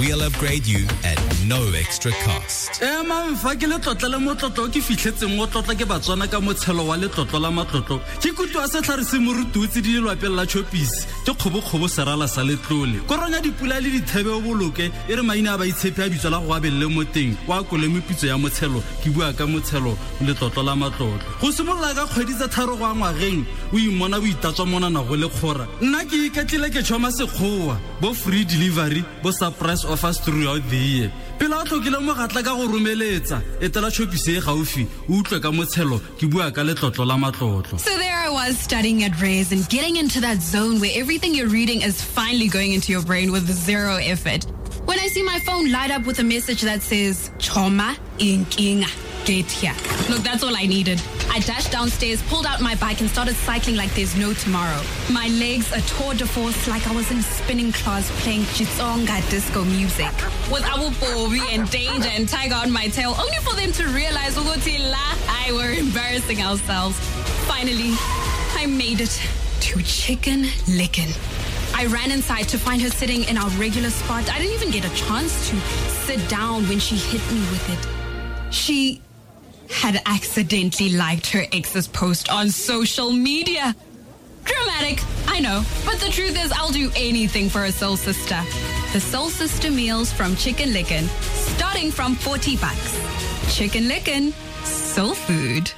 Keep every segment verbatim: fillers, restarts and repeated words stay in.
We'll upgrade you at no extra cost. Eh ma mfa ke le tlotla le motlotlo ke fitlhetseng mo tlotla ke batswana ka motshelo wa le tlotlo la matlotlo ke kutwa se tlhare se morututsi di lwapela chopis ke khobokgobo serala sa letlole koronya dipula le dithebe o boloke e re maina ba itshepe a bitswa la go abelle moteng wa kole mepitso ya motshelo ke bua ka motshelo le tlotlo la matlotlo go simolla ka kgwedi tsa tharo go ngwageng o imona bo itatswa mona na go le khora nna ke iketlile ke tshoma sekgowa bo free delivery bo surprise offers throughout the year pela tlo ke le mo gatla ka go romeletsa etela chopise e gaufi o utlwe ka motshelo ke bua ka le tlotlo la matlotlo. So there I was studying at Ray's and getting into that zone where everything you're reading is finally going into your brain with zero effort. When I see my phone light up with a message that says Choma Inkinga, get here. Look, that's all I needed. I dashed downstairs, pulled out my bike and started cycling like there's no tomorrow. My legs a tour de force like I was in a spinning class playing Chitsonga disco music. With Abu Bobi and Danger and Tiger on my tail, only for them to realize Uguti La, I were embarrassing ourselves. Finally, I made it to Chicken Licken. I ran inside to find her sitting in our regular spot. I didn't even get a chance to sit down when she hit me with it. She had accidentally liked her ex's post on social media. Dramatic, I know, but the truth is I'll do anything for a soul sister. The Soul Sister meals from Chicken Licken, starting from forty bucks. Chicken Licken, soul food.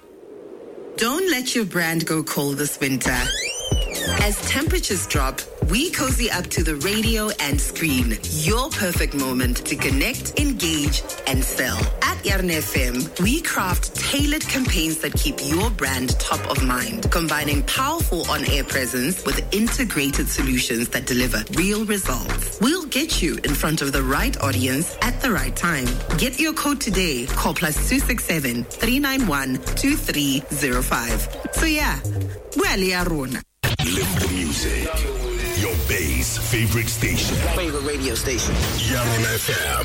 Don't let your brand go cold this winter. As temperatures drop, we cozy up to the radio and screen. Your perfect moment to connect, engage, and sell. At Yarn F M, we craft tailored campaigns that keep your brand top of mind, combining powerful on-air presence with integrated solutions that deliver real results. We'll get you in front of the right audience at the right time. Get your code today. Call plus two six seven, three nine one, two three zero five. So yeah, well, Yarona. Lift the music. Your Bay's favorite station. Favorite radio station. Yarn F M.